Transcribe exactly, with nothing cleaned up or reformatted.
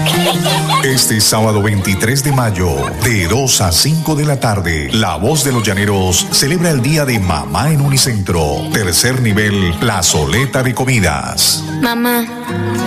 Este sábado veintitrés de mayo, de dos a cinco de la tarde, La Voz de los Llaneros celebra el Día de Mamá en Unicentro. Tercer nivel, Plazoleta de Comidas. Mamá.